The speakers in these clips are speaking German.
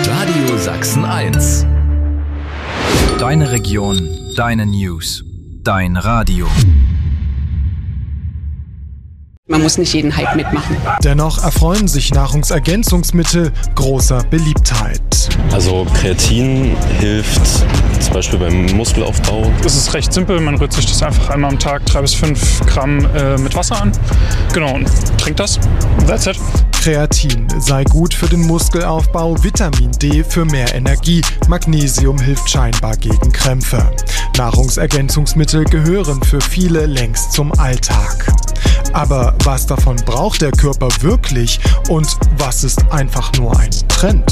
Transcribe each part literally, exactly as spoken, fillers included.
Radio Sachsen eins. Deine Region, deine News, dein Radio. Man muss nicht jeden Hype mitmachen. Dennoch erfreuen sich Nahrungsergänzungsmittel großer Beliebtheit. Also Kreatin hilft zum Beispiel beim Muskelaufbau. Es ist recht simpel, man rührt sich das einfach einmal am Tag drei bis fünf Gramm äh, mit Wasser an. Genau, und trinkt das. That's it. Kreatin sei gut für den Muskelaufbau, Vitamin D für mehr Energie, Magnesium hilft scheinbar gegen Krämpfe. Nahrungsergänzungsmittel gehören für viele längst zum Alltag. Aber was davon braucht der Körper wirklich und was ist einfach nur ein Trend?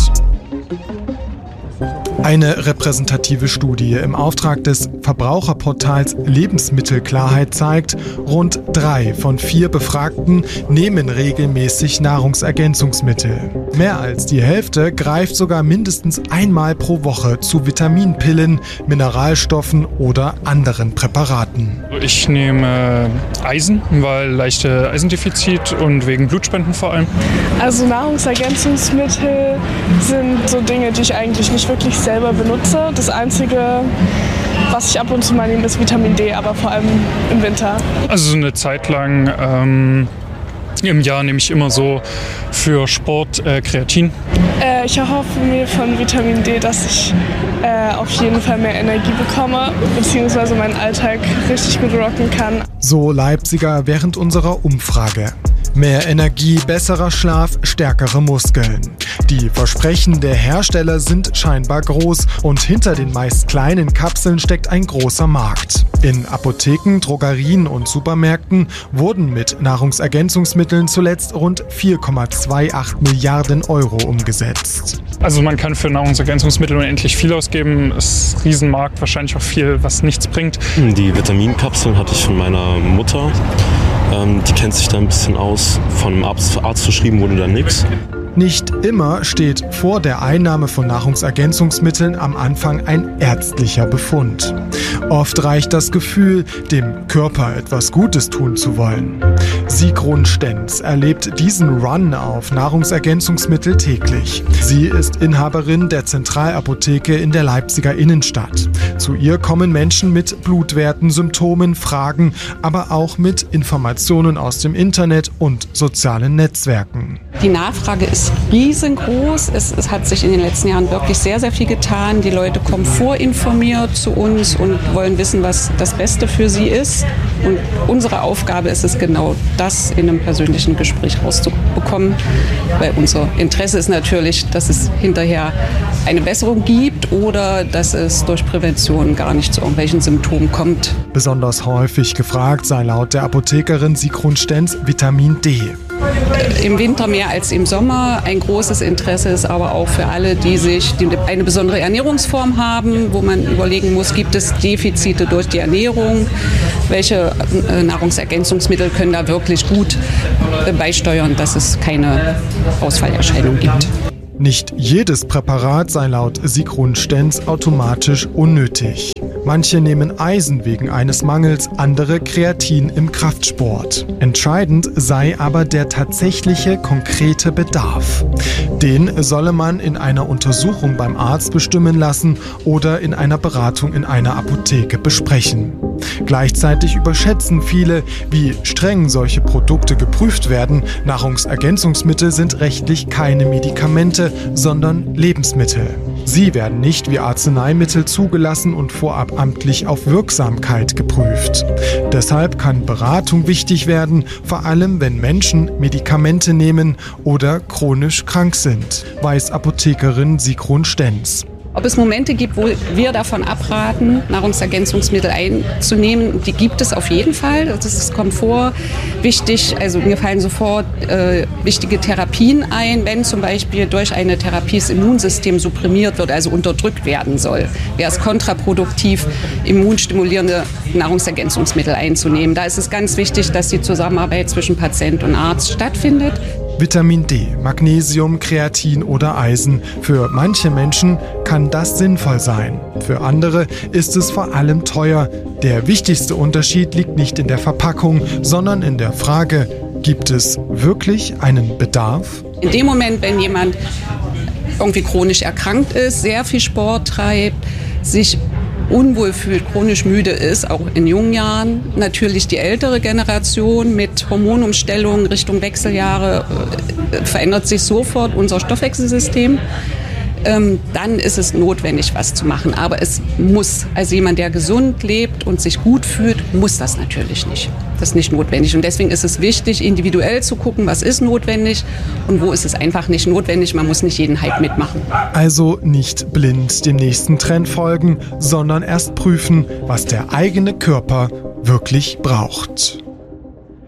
Eine repräsentative Studie im Auftrag des Verbraucherportals Lebensmittelklarheit zeigt, rund drei von vier Befragten nehmen regelmäßig Nahrungsergänzungsmittel. Mehr als die Hälfte greift sogar mindestens einmal pro Woche zu Vitaminpillen, Mineralstoffen oder anderen Präparaten. Ich nehme Eisen, weil leichte Eisendefizit und wegen Blutspenden vor allem. Also Nahrungsergänzungsmittel sind so Dinge, die ich eigentlich nicht wirklich selber benutze. Das Einzige, was ich ab und zu mal nehme, ist Vitamin D, aber vor allem im Winter. Also so eine Zeit lang ähm, im Jahr nehme ich immer so für Sport äh, Kreatin. Äh, ich erhoffe mir von Vitamin D, dass ich äh, auf jeden Fall mehr Energie bekomme, beziehungsweise meinen Alltag richtig gut rocken kann. So Leipziger während unserer Umfrage. Mehr Energie, besserer Schlaf, stärkere Muskeln. Die Versprechen der Hersteller sind scheinbar groß und hinter den meist kleinen Kapseln steckt ein großer Markt. In Apotheken, Drogerien und Supermärkten wurden mit Nahrungsergänzungsmitteln zuletzt rund vier Komma achtundzwanzig Milliarden Euro umgesetzt. Also man kann für Nahrungsergänzungsmittel unendlich viel ausgeben. Es ist ein Riesenmarkt, wahrscheinlich auch viel, was nichts bringt. Die Vitaminkapseln hatte ich von meiner Mutter. Ähm, die kennt sich da ein bisschen aus. Von einem Arzt, Arzt verschrieben wurde da nichts. Nicht immer steht vor der Einnahme von Nahrungsergänzungsmitteln am Anfang ein ärztlicher Befund. Oft reicht das Gefühl, dem Körper etwas Gutes tun zu wollen. Sigrun Stenz erlebt diesen Run auf Nahrungsergänzungsmittel täglich. Sie ist Inhaberin der Zentralapotheke in der Leipziger Innenstadt. Zu ihr kommen Menschen mit Blutwerten, Symptomen, Fragen, aber auch mit Informationen aus dem Internet und sozialen Netzwerken. Die Nachfrage ist riesengroß. Es, es hat sich in den letzten Jahren wirklich sehr, sehr viel getan. Die Leute kommen vorinformiert zu uns und wollen wissen, was das Beste für sie ist. Und unsere Aufgabe ist es genau, das in einem persönlichen Gespräch rauszubekommen. Weil unser Interesse ist natürlich, dass es hinterher eine Besserung gibt oder dass es durch Prävention gar nicht zu irgendwelchen Symptomen kommt. Besonders häufig gefragt sei laut der Apothekerin Sigrun Stenz Vitamin D. Im Winter mehr als im Sommer. Ein großes Interesse ist aber auch für alle, die sich die eine besondere Ernährungsform haben, wo man überlegen muss, gibt es Defizite durch die Ernährung? Welche Nahrungsergänzungsmittel können da wirklich gut beisteuern, dass es keine Ausfallerscheinung gibt? Nicht jedes Präparat sei laut Sigrun Stenz automatisch unnötig. Manche nehmen Eisen wegen eines Mangels, andere Kreatin im Kraftsport. Entscheidend sei aber der tatsächliche, konkrete Bedarf. Den solle man in einer Untersuchung beim Arzt bestimmen lassen oder in einer Beratung in einer Apotheke besprechen. Gleichzeitig überschätzen viele, wie streng solche Produkte geprüft werden. Nahrungsergänzungsmittel sind rechtlich keine Medikamente, sondern Lebensmittel. Sie werden nicht wie Arzneimittel zugelassen und vorab amtlich auf Wirksamkeit geprüft. Deshalb kann Beratung wichtig werden, vor allem wenn Menschen Medikamente nehmen oder chronisch krank sind, weiß Apothekerin Sigrun Stenz. Ob es Momente gibt, wo wir davon abraten, Nahrungsergänzungsmittel einzunehmen, die gibt es auf jeden Fall. Das ist Komfort wichtig. Also mir fallen sofort äh, wichtige Therapien ein, wenn zum Beispiel durch eine Therapie das Immunsystem supprimiert wird, also unterdrückt werden soll. Wäre es kontraproduktiv, immunstimulierende Nahrungsergänzungsmittel einzunehmen. Da ist es ganz wichtig, dass die Zusammenarbeit zwischen Patient und Arzt stattfindet. Vitamin D, Magnesium, Kreatin oder Eisen. Für manche Menschen kann das sinnvoll sein. Für andere ist es vor allem teuer. Der wichtigste Unterschied liegt nicht in der Verpackung, sondern in der Frage, gibt es wirklich einen Bedarf? In dem Moment, wenn jemand irgendwie chronisch erkrankt ist, sehr viel Sport treibt, sich unwohl fühlt, chronisch müde ist, auch in jungen Jahren. Natürlich die ältere Generation mit Hormonumstellungen Richtung Wechseljahre äh, verändert sich sofort unser Stoffwechselsystem. Ähm, dann ist es notwendig, was zu machen. Aber es muss, also jemand, der gesund lebt und sich gut fühlt, muss das natürlich nicht. Das ist nicht notwendig. Und deswegen ist es wichtig, individuell zu gucken, was ist notwendig und wo ist es einfach nicht notwendig. Man muss nicht jeden Hype mitmachen. Also nicht blind dem nächsten Trend folgen, sondern erst prüfen, was der eigene Körper wirklich braucht.